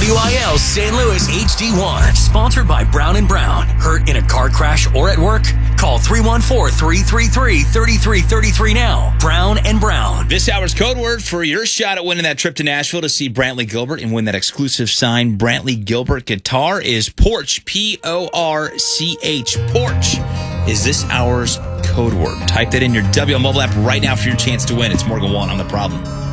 WIL St. Louis HD1. Sponsored by Brown & Brown. Hurt in a car crash or at work? Call 314-333-3333 now. Brown & Brown. This hour's code word for your shot at winning that trip to Nashville to see Brantley Gilbert and win that exclusive signed Brantley Gilbert guitar is Porch. P-O-R-C-H. Porch is this hour's code word. Type that in your WL mobile app right now for your chance to win. It's Morgan One on The Problem.